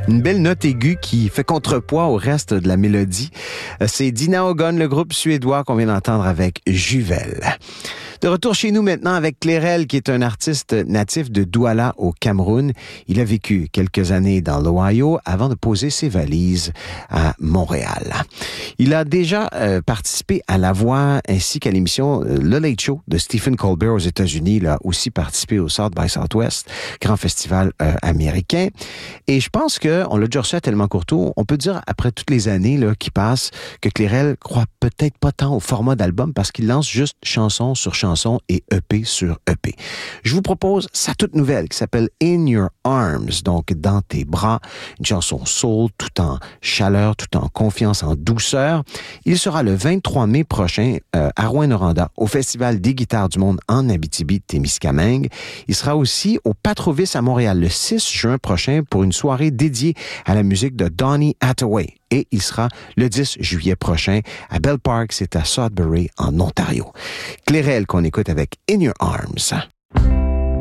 Une belle note aiguë qui fait contrepoids au reste de la mélodie. C'est Dina Ogon, le groupe suédois qu'on vient d'entendre avec Juvel. De retour chez nous maintenant avec Clérel, qui est un artiste natif de Douala au Cameroun. Il a vécu quelques années dans l'Ohio avant de poser ses valises à Montréal. Il a déjà participé à La Voix ainsi qu'à l'émission Le Late Show de Stephen Colbert aux États-Unis. Il a aussi participé au South by Southwest, grand festival américain. Et je pense qu'on l'a déjà reçu à Tellement Courtois. On peut dire, après toutes les années là, qui passent, que Clérel croit peut-être pas tant au format d'album parce qu'il lance juste chanson sur chanson et EP sur EP. Je vous propose sa toute nouvelle qui s'appelle In Your Arms, donc dans tes bras, une chanson soul tout en chaleur, tout en confiance, en douceur. Il sera le 23 mai prochain à Rouyn-Noranda au Festival des guitares du monde en Abitibi-Témiscamingue. Il sera aussi au Patrovis à Montréal le 6 juin prochain pour une soirée dédiée à la musique de Donny Hathaway. Et il sera le 10 juillet prochain à Bell Park, c'est à Sudbury, en Ontario. Clérel qu'on écoute avec In Your Arms.